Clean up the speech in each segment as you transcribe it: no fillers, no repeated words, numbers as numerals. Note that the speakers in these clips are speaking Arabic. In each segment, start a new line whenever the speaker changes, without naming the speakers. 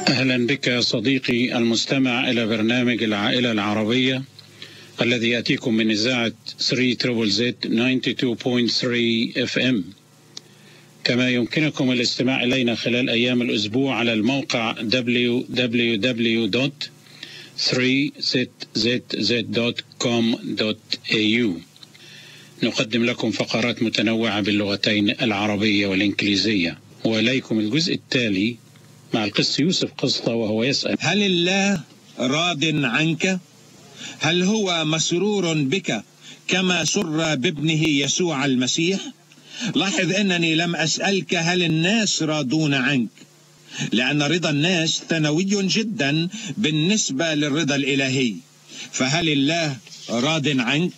أهلا بك يا صديقي المستمع إلى برنامج العائلة العربية الذي يأتيكم من إذاعة 3ZZZ 92.3 FM. كما يمكنكم الاستماع إلينا خلال أيام الأسبوع على الموقع www.3zzz.com.au. نقدم لكم فقرات متنوعة باللغتين العربية والإنجليزية. وإليكم الجزء التالي مع القس يوسف قسطة وهو يسأل:
هل الله راض عنك؟ هل هو مسرور بك كما سر بابنه يسوع المسيح؟ لاحظ أنني لم أسألك هل الناس راضون عنك، لأن رضا الناس ثانوي جدا بالنسبة للرضا الإلهي. فهل الله راض عنك؟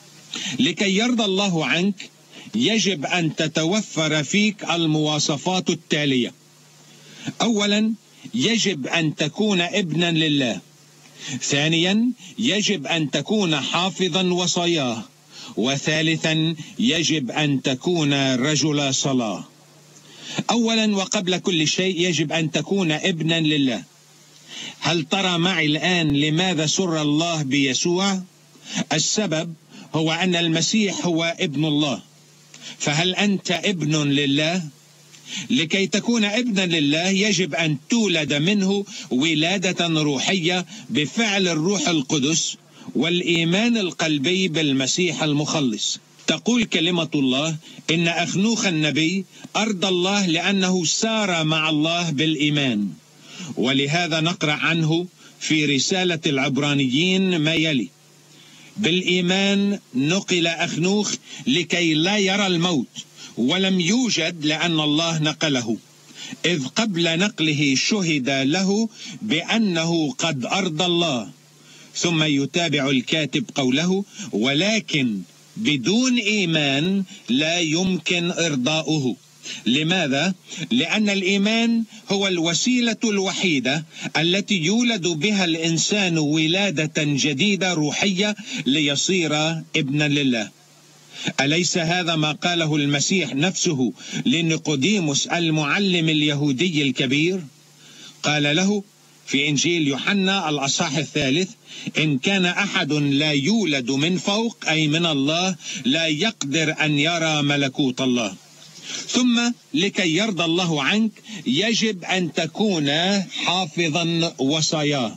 لكي يرضى الله عنك يجب أن تتوفر فيك المواصفات التالية. أولا، يجب أن تكون ابنا لله. ثانيا، يجب أن تكون حافظا وصاياه. وثالثا، يجب أن تكون رجل صلاة. أولا وقبل كل شيء يجب أن تكون ابنا لله. هل ترى معي الآن لماذا سر الله بيسوع؟ السبب هو أن المسيح هو ابن الله. فهل أنت ابن لله؟ لكي تكون ابنا لله يجب أن تولد منه ولادة روحية بفعل الروح القدس والإيمان القلبي بالمسيح المخلص. تقول كلمة الله إن أخنوخ النبي أرضى الله لأنه سار مع الله بالإيمان، ولهذا نقرأ عنه في رسالة العبرانيين ما يلي: بالإيمان نقل أخنوخ لكي لا يرى الموت، ولم يوجد لأن الله نقله، إذ قبل نقله شهد له بأنه قد أرضى الله. ثم يتابع الكاتب قوله: ولكن بدون إيمان لا يمكن إرضاؤه. لماذا؟ لأن الإيمان هو الوسيلة الوحيدة التي يولد بها الإنسان ولادة جديدة روحية ليصير ابنا لله. أليس هذا ما قاله المسيح نفسه لنيقوديموس المعلم اليهودي الكبير؟ قال له في إنجيل يوحنا الأصحاح 3: إن كان أحد لا يولد من فوق أي من الله لا يقدر أن يرى ملكوت الله. ثم لكي يرضى الله عنك يجب أن تكون حافظا وصاياه.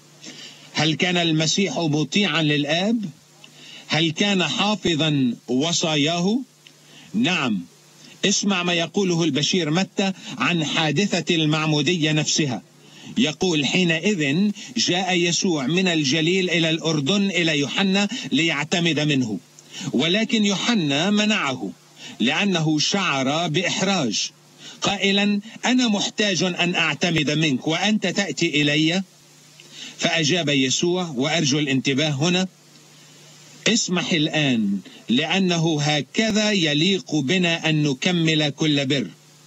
هل كان المسيح مطيعا للآب؟ هل كان حافظا وصاياه؟ نعم. اسمع ما يقوله البشير متى عن حادثة المعمودية نفسها. يقول: حينئذ جاء يسوع من الجليل إلى الأردن إلى يوحنا ليعتمد منه، ولكن يوحنا منعه لأنه شعر بإحراج قائلا: أنا محتاج أن أعتمد منك وأنت تأتي إلي. فأجاب يسوع، وأرجو الانتباه هنا: اسمح الآن، لأنه هكذا يليق بنا أن نكمل كل بر.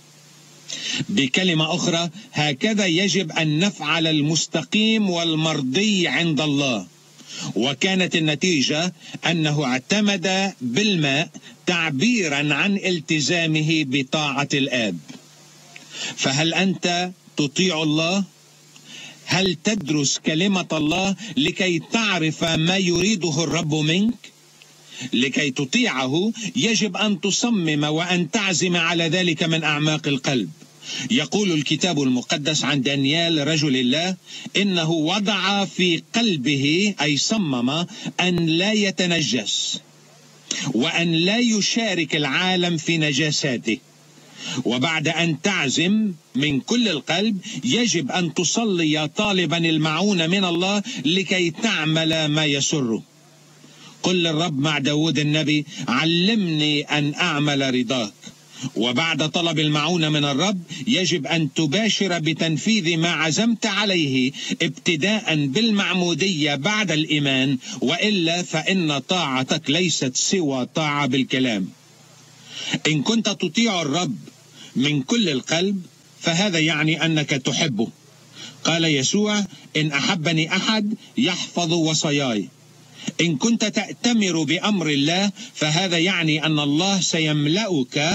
بكلمة أخرى، هكذا يجب أن نفعل المستقيم والمرضي عند الله. وكانت النتيجة أنه اعتمد بالماء تعبيرا عن التزامه بطاعة الآب. فهل أنت تطيع الله؟ هل تدرس كلمة الله لكي تعرف ما يريده الرب منك؟ لكي تطيعه يجب أن تصمم وأن تعزم على ذلك من أعماق القلب. يقول الكتاب المقدس عن دانيال رجل الله إنه وضع في قلبه أي صمم أن لا يتنجس وأن لا يشارك العالم في نجاساته. وبعد أن تعزم من كل القلب يجب أن تصلي طالبا المعونة من الله لكي تعمل ما يسره. قل للرب مع داود النبي: علمني أن أعمل رضاك. وبعد طلب المعونة من الرب يجب أن تباشر بتنفيذ ما عزمت عليه ابتداء بالمعمودية بعد الإيمان، وإلا فإن طاعتك ليست سوى طاعة بالكلام. إن كنت تطيع الرب من كل القلب فهذا يعني أنك تحبه. قال يسوع: إن أحبني أحد يحفظ وصاياي. إن كنت تأتمر بأمر الله فهذا يعني أن الله سيملأك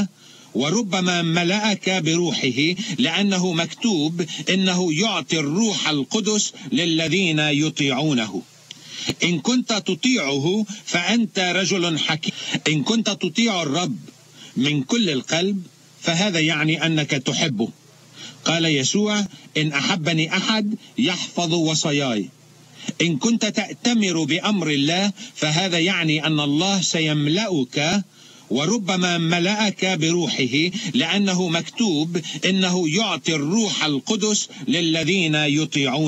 وربما ملأك بروحه، لأنه مكتوب إنه يعطي الروح القدس للذين يطيعونه. إن كنت تطيعه فأنت رجل حكيم. إن كنت تطيع الرب من كل القلب فهذا يعني أنك تحبه. قال يسوع: إن أحبني أحد يحفظ وصاياي. إن كنت تأتمر بأمر الله فهذا يعني أن الله سيملأك، وربما ملأك بروحه، لأنه مكتوب إنه يعطي الروح القدس للذين يطيعون.